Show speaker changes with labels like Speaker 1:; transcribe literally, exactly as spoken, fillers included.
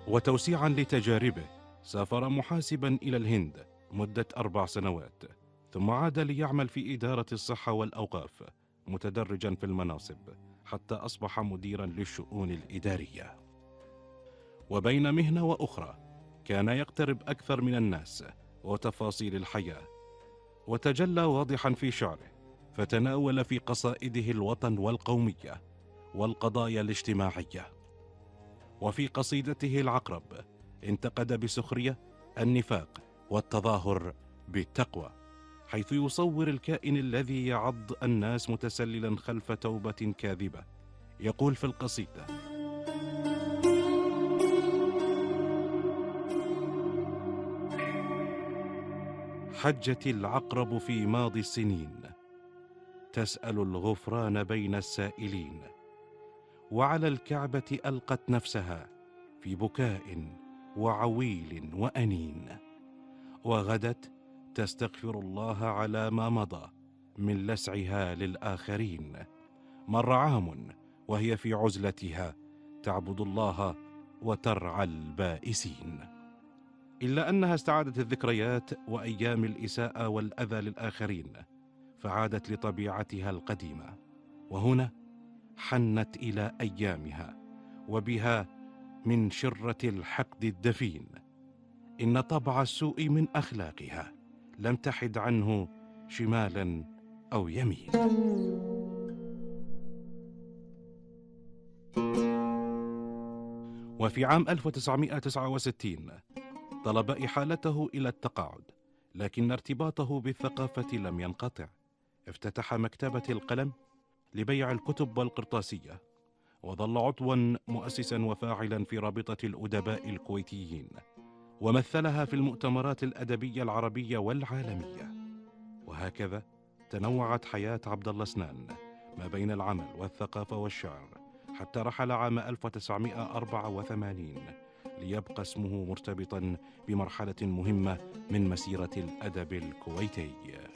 Speaker 1: وتوسيعا لتجاربه سافر محاسبا إلى الهند مدة أربع سنوات، ثم عاد ليعمل في إدارة الصحة والأوقاف متدرجا في المناصب حتى أصبح مديرا للشؤون الإدارية. وبين مهنة وأخرى كان يقترب أكثر من الناس وتفاصيل الحياة، وتجلى واضحا في شعره، فتناول في قصائده الوطن والقومية والقضايا الاجتماعية. وفي قصيدته العقرب انتقد بسخرية النفاق والتظاهر بالتقوى، حيث يصور الكائن الذي يعض الناس متسللا خلف توبة كاذبة. يقول في القصيدة: حجت العقرب في ماضي السنين تسأل الغفران بين السائلين، وعلى الكعبة ألقت نفسها في بكاء وعويل وأنين، وغدت تستغفر الله على ما مضى من لسعها للآخرين. مر عام وهي في عزلتها تعبد الله وترعى البائسين. إلا أنها استعادت الذكريات وأيام الإساءة والأذى للآخرين، فعادت لطبيعتها القديمة، وهنا حنت إلى أيامها وبها من شرة الحقد الدفين. إن طبع السوء من أخلاقها لم تحد عنه شمالا أو يمين. وفي عام ألف وتسعمائة وتسعة وستين طلب إحالته إلى التقاعد، لكن ارتباطه بالثقافة لم ينقطع. افتتح مكتبة القلم لبيع الكتب والقرطاسية، وظل عضوا مؤسسا وفاعلا في رابطة الأدباء الكويتيين، ومثلها في المؤتمرات الأدبية العربية والعالمية. وهكذا تنوعت حياة عبد الله سنان ما بين العمل والثقافة والشعر، حتى رحل عام ألف وتسعمائة وأربعة وثمانين، ليبقى اسمه مرتبطا بمرحلة مهمة من مسيرة الأدب الكويتي.